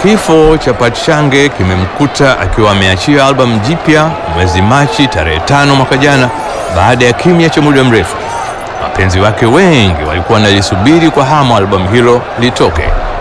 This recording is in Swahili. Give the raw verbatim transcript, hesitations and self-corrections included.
Kifo cha Pachange kimemkuta akiwa ameachia albamu jipya mwezi Machi tarehe tano mwaka jana, baada ya kimya cha muda mrefu. Wapenzi wake wengi walikuwa wanalisubiri kwa hamu albamu hilo litoke.